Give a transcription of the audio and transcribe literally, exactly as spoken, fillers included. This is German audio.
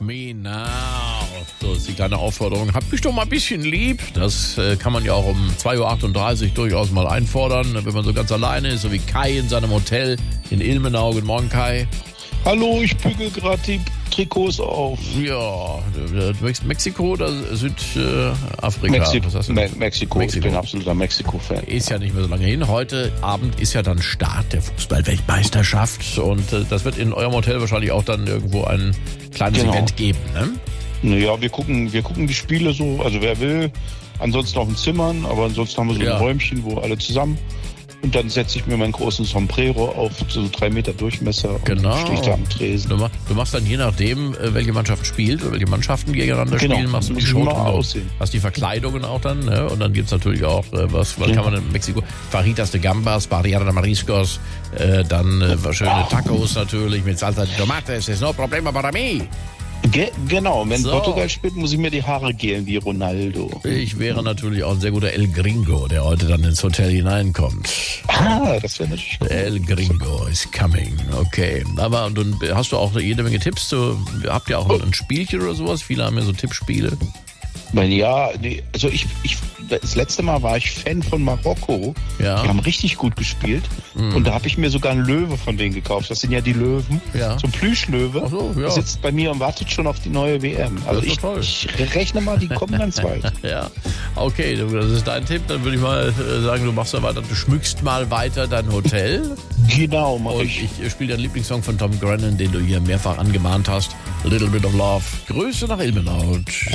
Me now. So ist die kleine Aufforderung. Hab mich doch mal ein bisschen lieb. Das äh, kann man ja auch um zwei Uhr achtunddreißig durchaus mal einfordern, wenn man so ganz alleine ist, so wie Kai in seinem Hotel in Ilmenau. Guten Morgen, Kai. Hallo, ich bügel gerade die Trikots auf. Ja, Mexiko oder Südafrika? Mexiko, Was hast du? Me Mexiko. Mexiko. Ich bin absoluter Mexiko-Fan. Ist ja nicht mehr so lange hin. Heute Abend ist ja dann Start der Fußball-Weltmeisterschaft und äh, das wird in eurem Hotel wahrscheinlich auch dann irgendwo ein kleines Genau. Event geben, ne? Naja, wir gucken, wir gucken die Spiele so, also wer will, ansonsten auf den Zimmern, aber ansonsten haben wir so Ja. ein Räumchen, wo alle zusammen. Und dann setze ich mir meinen großen Sombrero auf, so drei Meter Durchmesser, Genau. und stehe da am Tresen. Du, mach, du machst dann je nachdem, äh, welche Mannschaft spielt oder welche Mannschaften gegeneinander Genau. spielen, machst du die Muss Show immer drüber. aussehen. Hast die Verkleidungen auch dann, ne? Und dann gibt's natürlich auch, äh, was, was Ja. kann man in Mexiko? Fajitas de Gambas, Barriera de Mariscos, äh, dann äh, schöne Tacos natürlich mit Salsa de Tomate, es ist no problema para mí. Ge genau, wenn So. Portugal spielt, muss ich mir die Haare gelen wie Ronaldo. Ich wäre natürlich auch ein sehr guter El Gringo, der heute dann ins Hotel hineinkommt. Ah, das wäre natürlich gut. El Gringo is coming. Okay. Aber und dann hast du auch jede Menge Tipps? So, habt ihr auch ein Spielchen oder sowas? Viele haben ja so Tippspiele. Weil ja, nee, also ich, ich, das letzte Mal war ich Fan von Marokko. Ja. Die haben richtig gut gespielt. Mhm. Und da habe ich mir sogar einen Löwe von denen gekauft. Das sind ja die Löwen. Ja. So ein Plüschlöwe. Ach so, ja. Der sitzt bei mir und wartet schon auf die neue W M. Also Das ist ich, doch toll. ich rechne mal, die kommen ganz weit. Ja. Okay, das ist dein Tipp. Dann würde ich mal äh, sagen, du machst da weiter. Du schmückst mal weiter dein Hotel. Genau, mach Und ich. ich spiele deinen Lieblingssong von Tom Grennan, den du hier mehrfach angemahnt hast. A Little Bit of Love. Grüße nach Ilmenau.